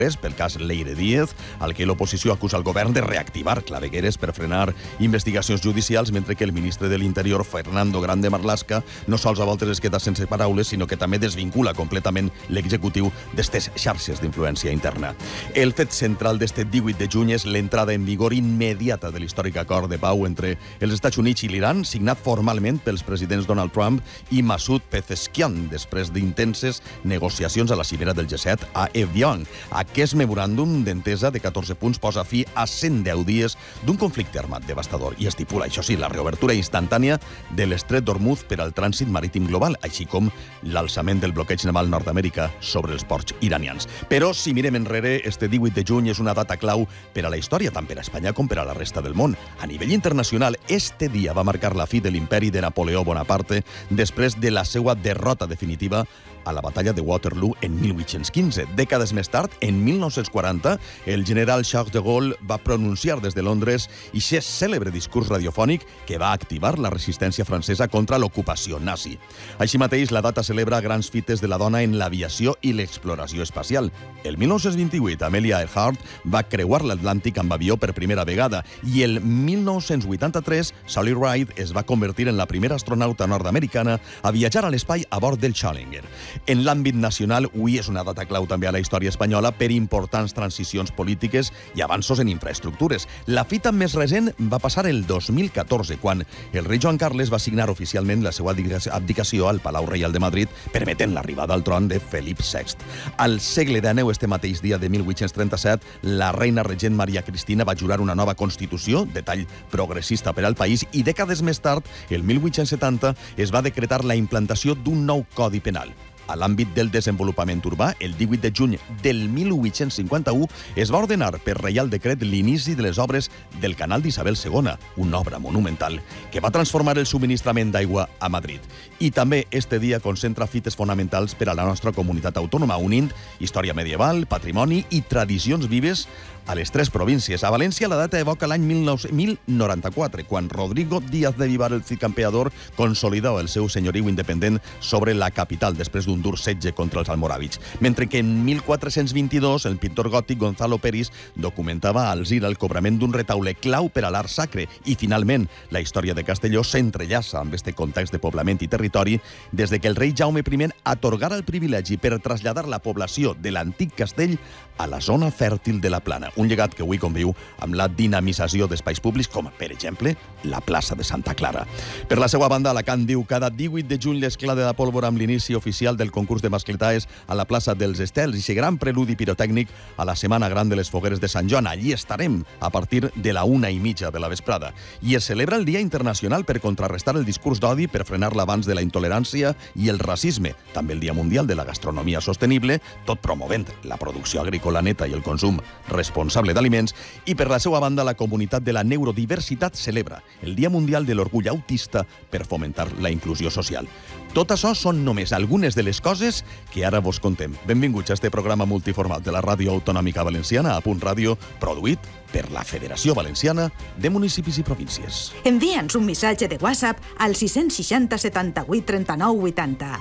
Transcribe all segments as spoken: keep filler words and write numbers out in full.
pel cas Leire Díez, al que l'oposició acusa el govern de reactivar clavegueres per frenar investigacions judicials, mentre que el ministre de l'Interior, Fernando Grande Marlaska, no sols a voltes es queda sense paraules, sinó que també desvincula completament l'executiu d'estes xarxes d'influència interna. El fet central d'este divuit de juny és l'entrada en vigor immediata de l'històric acord de pau entre els Estats Units i l'Iran, signat formalment pels presidents Donald Trump i Masoud Pezeshkian, després d'intenses negociacions a la cimera del G set a Evian. Aquest memoràndum d'entesa de catorze punts posa fi a cent deu dies d'un conflicte armat devastador i estipula, això sí, la reobertura instantània de l'estret d'Hormuz per al trànsit marítim global, així com l'alçament del bloqueig naval nord-americà sobre els ports iranians. Però, si mirem enrere, este divuit de juny és una data clau per a la història, tant per a Espanya com per a la resta del món. A nivell internacional, este dia va marcar la fi de l'imperi de Napoleó Bonaparte després de la seva derrota definitiva a la batalla de Waterloo en mil vuit-cents quinze. Dècades més tard, en mil nou-cents quaranta, el general Charles de Gaulle va pronunciar des de Londres aquest cèlebre discurs radiofònic que va activar la resistència francesa contra l'ocupació nazi. Així mateix, la data celebra grans fites de la dona en l'aviació i l'exploració espacial. El mil nou-cents vint-i-vuit, Amelia Earhart va creuar l'Atlàntic amb avió per primera vegada i el mil nou-cents vuitanta-tres, Sally Ride es va convertir en la primera astronauta nord-americana a viatjar a l'espai a bord del Challenger. En l'àmbit nacional, avui és una data clau també a la història espanyola per importants transicions polítiques i avanços en infraestructures. La fita més recent va passar el dos mil catorze, quan el rei Joan Carles va signar oficialment la seva abdicació al Palau Reial de Madrid, permetent l'arribada al tron de Felip sext. Al segle dènou, este mateix dia de mil vuit-cents trenta-set, la reina regent Maria Cristina va jurar una nova Constitució, de tall progressista per al país, i dècades més tard, el mil vuit-cents setanta, es va decretar la implantació d'un nou Codi Penal. A l'àmbit del desenvolupament urbà, el divuit de juny del mil vuit-cents cinquanta-u es va ordenar per reial decret l'inici de les obres del canal d'Isabel segona, una obra monumental que va transformar el subministrament d'aigua a Madrid. I també este dia concentra fites fonamentals per a la nostra comunitat autònoma, unint història medieval, patrimoni i tradicions vives a les tres províncies. A València la data evoca l'any mil noranta-quatre, quan Rodrigo Díaz de Vivar, el Cid Campeador, consolidava el seu senyoriu independent sobre la capital després d'un dur setge contra els almoràvits. Mentre que en mil quatre-cents vint-i-dos el pintor gòtic Gonzalo Peris documentava a Alzira el cobrament d'un retaule clau per a l'art sacre i, finalment, la història de Castelló s'entrellaça amb este context de poblament i territori des de que el rei Jaume primer atorgara el privilegi per traslladar la població de l'antic castell a la zona fèrtil de la Plana. Un llegat que avui conviu amb la dinamització d'espais públics com, per exemple, la plaça de Santa Clara. Per la seva banda, Alacant diu cada divuit de juny l'esclada de pólvora amb l'inici oficial del concurs de mascletaes a la plaça dels Estels i gran preludi pirotècnic a la Setmana Gran de les Fogueres de Sant Joan. Allí estarem a partir de la una i mitja de la vesprada. I es celebra el Dia Internacional per contrarrestar el discurs d'odi, per frenar l'avanç de la intolerància i el racisme. També el Dia Mundial de la Gastronomia Sostenible, tot promovent la producció agrícola neta i el consum responsable d'aliments. I per la seva banda, la comunitat de la neurodiversitat celebra el Dia Mundial de l'Orgull Autista per fomentar la inclusió social. Tot això són només algunes de les coses que ara vos contem. Benvinguts a este programa multiformat de la Ràdio Autonòmica Valenciana, a Punt Ràdio, produït per la Federació Valenciana de Municipis i Províncies. Envia'ns un missatge de WhatsApp al sis seixanta setanta-vuit trenta-nou vuitanta.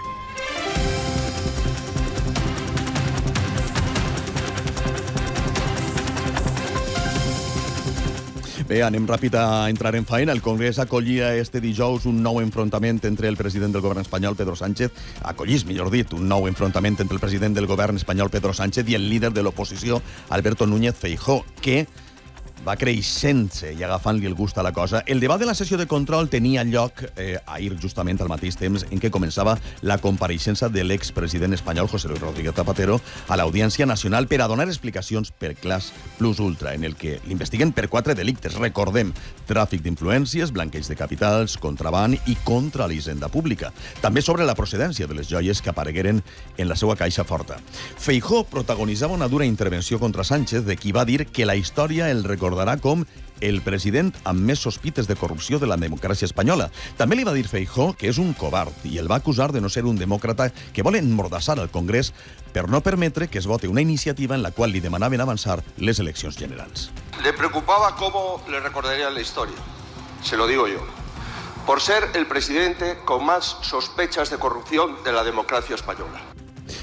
Bé, anem ràpid a entrar en faena. El Congrés acollia este dijous un nou enfrontament entre el president del govern espanyol, Pedro Sánchez, acollís, millor dit, un nou enfrontament entre el president del govern espanyol, Pedro Sánchez, i el líder de l'oposició, Alberto Núñez Feijóo, que va creixent-se i agafant-li el gust a la cosa. El debat de la sessió de control tenia lloc eh, ahir, justament al mateix temps en què començava la compareixença de l'expresident espanyol, José Luis Rodríguez Zapatero, a l'Audiència Nacional per a donar explicacions per Class Plus Ultra, en el que l'investiguen per quatre delictes. Recordem, tràfic d'influències, blanqueig de capitals, contraban i contra la hisenda pública. També sobre la procedència de les joies que aparegueren en la seva caixa forta. Feijóo protagonitzava una dura intervenció contra Sánchez, de qui va dir que la història el recordarà com el president amb més sospites de corrupció de la democràcia espanyola. També li va dir Feijóo que és un covard i el va acusar de no ser un demòcrata que vol emmordassar al Congrés per no permetre que es vote una iniciativa en la qual li demanaven avançar les eleccions generals. Le preocupaba cómo le recordaría la historia. Se lo digo yo. Por ser el presidente con más sospechas de corrupción de la democracia española.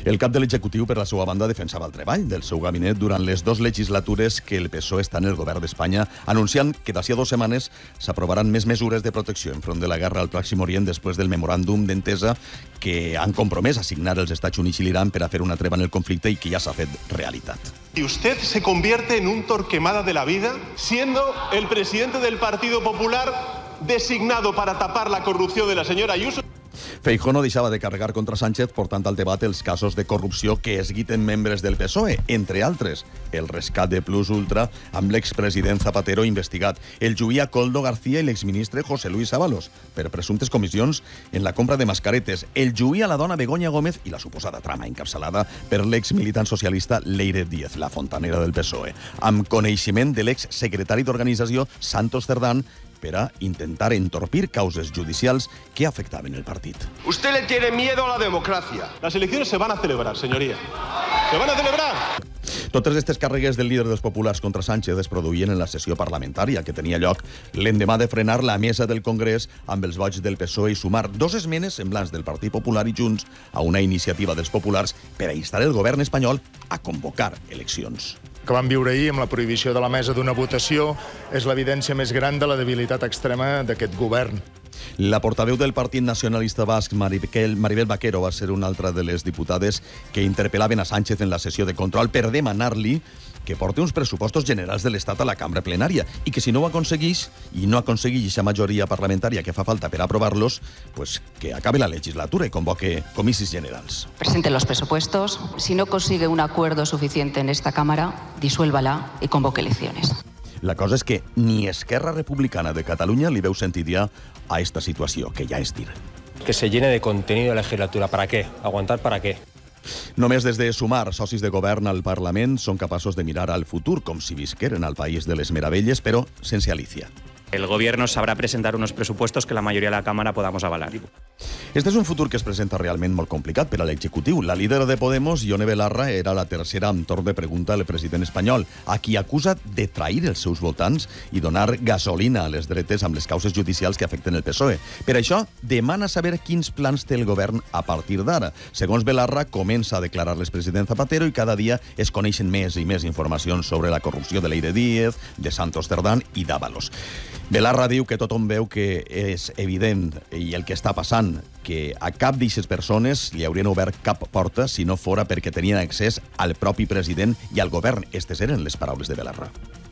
El cap de l'executiu, per la seva banda, defensava el treball del seu gabinet durant les dues legislatures que el P S O E està en el govern d'Espanya, anunciant que d'ací a dues setmanes s'aprovaran més mesures de protecció enfront de la guerra al Pròxim Orient després del memoràndum d'entesa que han compromès a signar els Estats Units i l'Iran per a fer una treva en el conflicte i que ja s'ha fet realitat. Y usted se convierte en un Torquemada de la vida, siendo el presidente del Partido Popular designado para tapar la corrupción de la señora Ayuso. Feijóo no deixava de carregar contra Sánchez portant al debat els casos de corrupció que esguiten membres del P S O E, entre altres, el rescat de Plus Ultra amb l'expresident Zapatero investigat, el juïa Koldo García i l'exministre José Luis Ábalos per presumptes comissions en la compra de mascaretes, el juïa la dona Begoña Gómez i la suposada trama encapçalada per l'exmilitant socialista Leire Díez, la fontanera del P S O E, amb coneixement de l'exsecretari d'organització Santos Cerdán per a intentar entorpir causes judicials que afectaven el partit. Usted le tiene miedo a la democracia. Las elecciones se van a celebrar, señoría. ¡Se van a celebrar! Totes aquestes càrregues del líder dels populars contra Sánchez es produïen en la sessió parlamentària que tenia lloc l'endemà de frenar la mesa del Congrés amb els vots del P S O E i sumar dos esmenes semblants del Partit Popular i Junts a una iniciativa dels populars per a instar el govern espanyol a convocar eleccions. Que vam viure ahir amb la prohibició de la mesa d'una votació és l'evidència més gran de la debilitat extrema d'aquest govern. La portaveu del Partit Nacionalista Basc, Maribel, Maribel Vaquero, va ser una altra de les diputades que interpel·laven a Sánchez en la sessió de control per demanar-li que porti uns pressupostos generals de l'Estat a la cambra plenària i que si no ho aconseguís i no aconseguís aquesta majoria parlamentària que fa falta per aprovar-los, pues que acabe la legislatura i convoque comicis generals. Presente los presupuestos. Si no consigue un acuerdo suficiente en esta Cámara, disuélvala y convoque elecciones. La cosa és que ni Esquerra Republicana de Catalunya li veu sentit ja a esta situació, que ja és dir. Que se llene de contenido la legislatura. ¿Para qué? ¿Aguantar para qué? Només des de sumar socis de govern al Parlament són capaços de mirar al futur com si visqueren al país de les meravelles, però sense Alicia. El Gobierno sabrá presentar unos presupuestos que la mayoría de la Cámara podamos avalar. Este és un futur que es presenta realment molt complicat per a l'executiu. La líder de Podemos, Ione Belarra, era la tercera amb torn de pregunta al president espanyol, a qui acusa de trair els seus votants i donar gasolina a les dretes amb les causes judicials que afecten el P S O E. Per això, demana saber quins plans té el govern a partir d'ara. Segons Belarra, comença a declarar l'expresident Zapatero i cada dia es coneixen més i més informacions sobre la corrupció de Leire Díez, de Santos Cerdán i d'Ábalos. Belarra diu que tothom veu que és evident i el que està passant, que a cap d'aquestes persones li haurien obert cap porta si no fora perquè tenien accés al propi president i al govern. Estes eren les paraules de Belarra.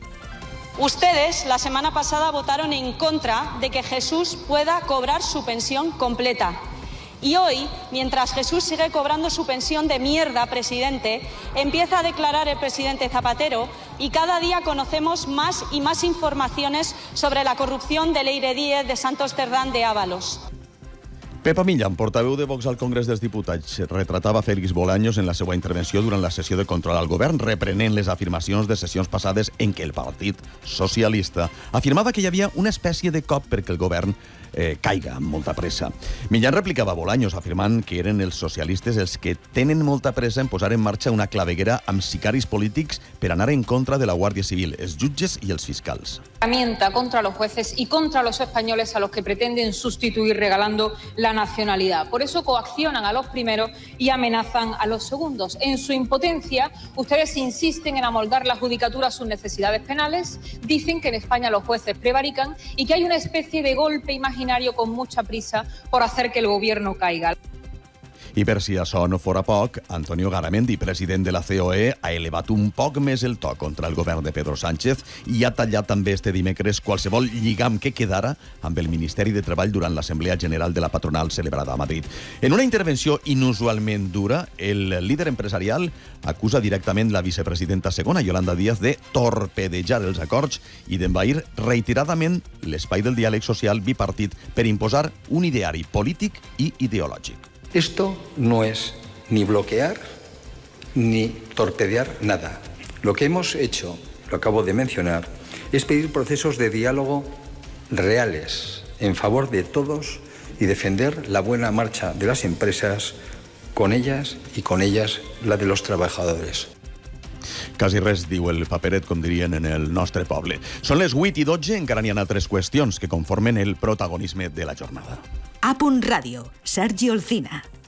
Ustedes la semana pasada votaron en contra de que Jesús pueda cobrar su pensión completa. Y hoy, mientras Jesús sigue cobrando su pensión de mierda, presidente, empieza a declarar el presidente Zapatero y cada día conocemos más y más informaciones sobre la corrupción de Leire Díez, de Santos Cerdán, de Ábalos. Pepa Millán, portaveu de Vox al Congrés dels Diputats, retratava Félix Bolaños en la seva intervenció durant la sessió de control al govern, reprenent les afirmacions de sessions passades en què el Partit Socialista afirmava que hi havia una espècie de cop perquè el govern eh, caiga amb molta pressa. Millán replicava a Bolaños afirmant que eren els socialistes els que tenen molta pressa en posar en marxa una claveguera amb sicaris polítics per anar en contra de la Guàrdia Civil, els jutges i els fiscals. Herramienta contra los jueces y contra los españoles a los que pretenden sustituir regalando la nacionalidad. Por eso coaccionan a los primeros y amenazan a los segundos. En su impotencia, ustedes insisten en amoldar la judicatura a sus necesidades penales, dicen que en España los jueces prevarican y que hay una especie de golpe imaginario con mucha prisa por hacer que el gobierno caiga. I per si això no fora poc, Antonio Garamendi, president de la C O E, ha elevat un poc més el to contra el govern de Pedro Sánchez i ha tallat també este dimecres qualsevol lligam que quedara amb el Ministeri de Treball durant l'Assemblea General de la Patronal celebrada a Madrid. En una intervenció inusualment dura, el líder empresarial acusa directament la vicepresidenta segona, Yolanda Díaz, de torpedejar els acords i d'envair reiteradament l'espai del diàleg social bipartit per imposar un ideari polític i ideològic. Esto no es ni bloquear ni torpedear nada. Lo que hemos hecho, lo acabo de mencionar, es pedir procesos de diálogo reales en favor de todos y defender la buena marcha de las empresas, con ellas y con ellas la de los trabajadores. Quasi res diu el paperet, com dirien en el nostre poble. Són les vuit i dotze, encara n'hi ha altres qüestions que conformen el protagonisme de la jornada. A Punt Ràdio, Sergi Olcina.